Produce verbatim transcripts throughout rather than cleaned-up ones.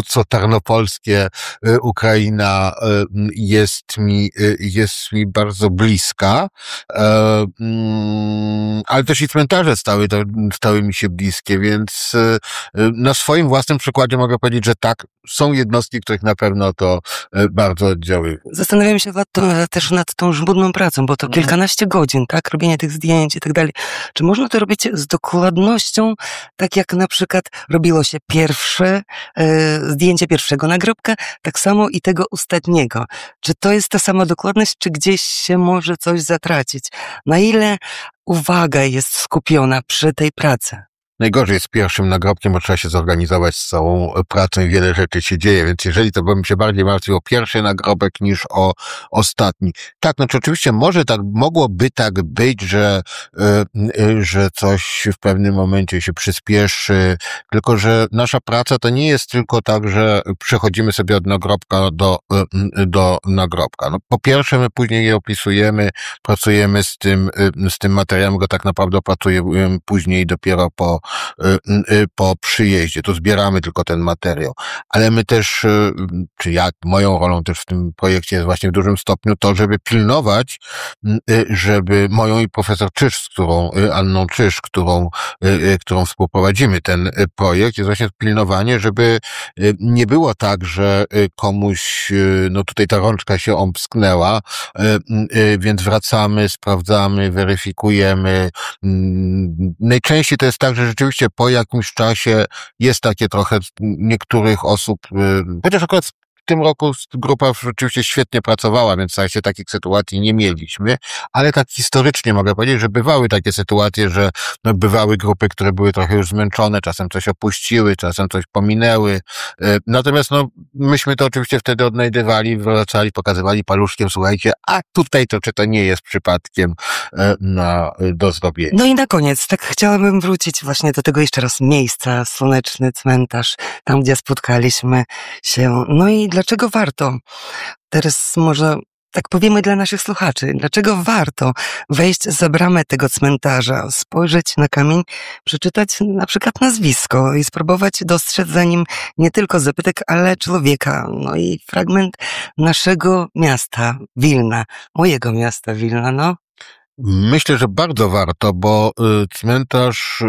województwo tarnopolskie, Ukraina jest mi, jest mi bardzo bliska, ale też i cmentarze stały, stały mi się bliskie, więc na swoim własnym przykładzie mogę powiedzieć, że tak, są jednostki, których na pewno to bardzo oddziałuje. Zastanawiam się też nad tą żmudną pracą, bo to kilkanaście godzin, tak? Robienie tych zdjęć i tak dalej. Czy można to robić z dokładnością, tak jak na przykład robiło się pierwsze e, zdjęcie pierwszego nagrobka, tak samo i tego ostatniego? Czy to jest ta sama dokładność, czy gdzieś się może coś zatracić? Na ile uwaga jest skupiona przy tej pracy? Najgorzej jest z pierwszym nagrobkiem, bo trzeba się zorganizować z całą pracą i wiele rzeczy się dzieje, więc jeżeli to bym się bardziej martwił o pierwszy nagrobek niż o ostatni. Tak, znaczy oczywiście może tak, mogłoby tak być, że, yy, że coś w pewnym momencie się przyspieszy, tylko że nasza praca to nie jest tylko tak, że przechodzimy sobie od nagrobka do, yy, do nagrobka. No, po pierwsze my później je opisujemy, pracujemy z tym, yy, z tym materiałem, go tak naprawdę opracujemy później dopiero po po przyjeździe. Tu zbieramy tylko ten materiał. Ale my też, czy ja, moją rolą też w tym projekcie jest właśnie w dużym stopniu to, żeby pilnować, żeby moją i profesor Czyż, z którą, Anną Czyż, którą, którą współprowadzimy ten projekt, jest właśnie pilnowanie, żeby nie było tak, że komuś, no tutaj ta rączka się omsknęła, więc wracamy, sprawdzamy, weryfikujemy. Najczęściej to jest tak, że rzeczywiście po jakimś czasie jest takie trochę niektórych osób, chociaż akurat w tym roku grupa rzeczywiście świetnie pracowała, więc w sensie takich sytuacji nie mieliśmy, ale tak historycznie mogę powiedzieć, że bywały takie sytuacje, że no, bywały grupy, które były trochę już zmęczone, czasem coś opuściły, czasem coś pominęły. Natomiast no, myśmy to oczywiście wtedy odnajdywali, wracali, pokazywali paluszkiem, słuchajcie, a tutaj to czy to nie jest przypadkiem na, do zrobienia. No i na koniec, tak chciałabym wrócić właśnie do tego jeszcze raz miejsca, Słoneczny Cmentarz, tam gdzie spotkaliśmy się. No i dlaczego warto, teraz może tak powiemy dla naszych słuchaczy, dlaczego warto wejść za bramę tego cmentarza, spojrzeć na kamień, przeczytać na przykład nazwisko i spróbować dostrzec za nim nie tylko zabytek, ale człowieka. No i fragment naszego miasta, Wilna, mojego miasta Wilna, no. Myślę, że bardzo warto, bo cmentarz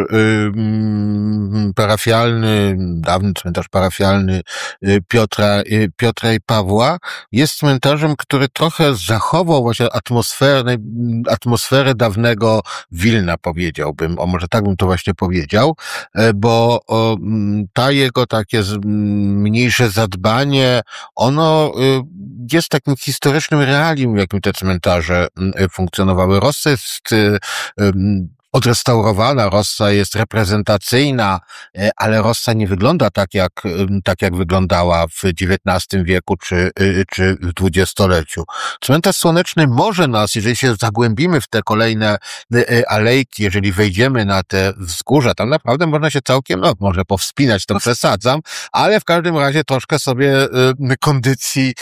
parafialny, dawny cmentarz parafialny Piotra, Piotra i Pawła jest cmentarzem, który trochę zachował właśnie atmosferę, atmosferę dawnego Wilna, powiedziałbym, o może tak bym to właśnie powiedział, bo ta jego takie mniejsze zadbanie, ono jest takim historycznym realium, jakim te cmentarze funkcjonowały. Rossa jest odrestaurowana, Rossa jest reprezentacyjna, ale Rossa nie wygląda tak jak, tak jak wyglądała w dziewiętnastym wieku czy, czy w dwudziestoleciu. Cmentarz Słoneczny może nas, jeżeli się zagłębimy w te kolejne alejki, jeżeli wejdziemy na te wzgórza, tam naprawdę można się całkiem, no może powspinać, to przesadzam, ale w każdym razie troszkę sobie kondycji,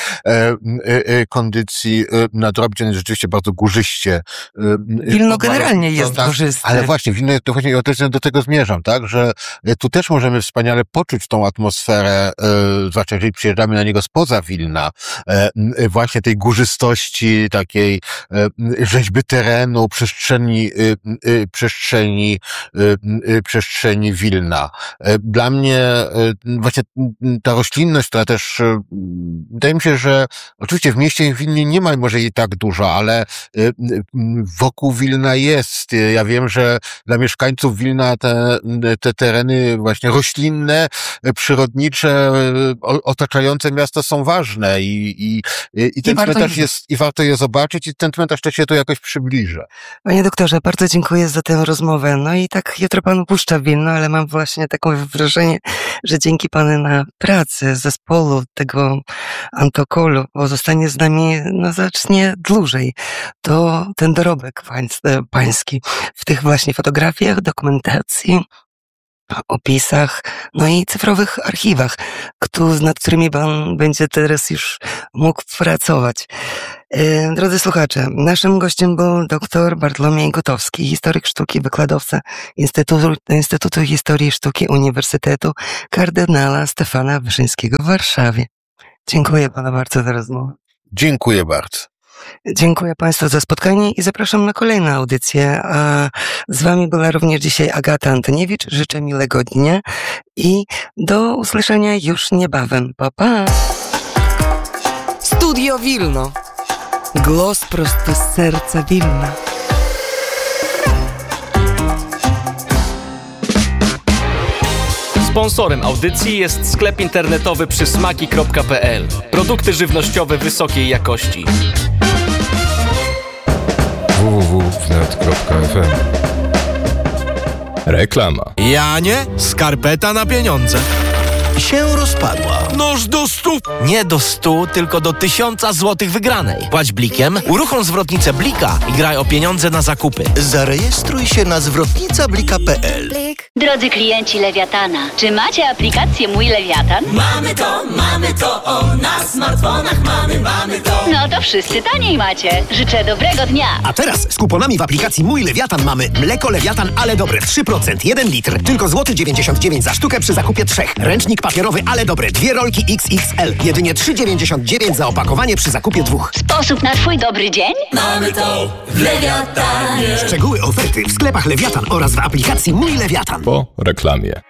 kondycji nadrobić. On jest rzeczywiście bardzo górzyście. Wilno generalnie jest górzysty. Ale właśnie, to właśnie ja też do tego zmierzam, tak, że tu też możemy wspaniale poczuć tą atmosferę, zwłaszcza jeżeli przyjeżdżamy na niego spoza Wilna, właśnie tej górzystości, takiej rzeźby terenu, przestrzeni, przestrzeni, przestrzeni Wilna. Dla mnie właśnie ta roślinność, która też, wydaje mi się, że oczywiście w mieście w Wilnie nie ma może jej tak dużo, ale wokół Wilna jest. Ja wiem, że dla mieszkańców Wilna te, te tereny właśnie roślinne, przyrodnicze, otaczające miasto są ważne i, i, i ten I cmentarz bardzo... jest, i warto je zobaczyć i ten cmentarz też się tu jakoś przybliża. Panie doktorze, bardzo dziękuję za tę rozmowę. No i tak jutro pan puszcza Wilno, ale mam właśnie takie wrażenie, że dzięki pana pracy zespołu tego antokolu, bo zostanie z nami no, znacznie dłużej, to ten dorobek pański w tych właśnie fotografiach, dokumentacji opisach, no i cyfrowych archiwach, któ- nad którymi pan będzie teraz już mógł pracować. E, Drodzy słuchacze, naszym gościem był dr Bartłomiej Gutowski, historyk sztuki, wykładowca Instytutu, Instytutu Historii Sztuki Uniwersytetu Kardynała Stefana Wyszyńskiego w Warszawie. Dziękuję panu bardzo za rozmowę. Dziękuję bardzo. Dziękuję państwu za spotkanie i zapraszam na kolejne audycje. A z wami była również dzisiaj Agata Antoniewicz. Życzę miłego dnia i do usłyszenia już niebawem. Pa, pa! Studio Wilno. Głos prosto z serca Wilna. Sponsorem audycji jest sklep internetowy przysmaki kropka pe el. Produkty żywnościowe wysokiej jakości. w w w kropka wnet kropka f m. Reklama. Janie, skarpeta na pieniądze. Się rozpadła. Noż do stu. Nie do stu, tylko do tysiąca złotych wygranej. Płać blikiem, uruchom zwrotnicę Blika i graj o pieniądze na zakupy. Zarejestruj się na zwrotnica blika kropka pe el. Drodzy klienci Lewiatana, czy macie aplikację Mój Lewiatan? Mamy to, mamy to, o, na smartfonach mamy, mamy to. No to wszyscy taniej macie. Życzę dobrego dnia. A teraz z kuponami w aplikacji Mój Lewiatan mamy mleko Lewiatan, ale dobre, trzy procent, jeden litr, tylko złoty dziewięćdziesiąt dziewięć za sztukę przy zakupie trzech. Ręcznik papierowy, ale dobre, dwie rolki X X L, jedynie trzy dziewięćdziesiąt dziewięć za opakowanie przy zakupie dwóch. Sposób na twój dobry dzień? Mamy to w Lewiatanie. Szczegóły oferty w sklepach Lewiatan oraz w aplikacji Mój Lewiatan. Po reklamie.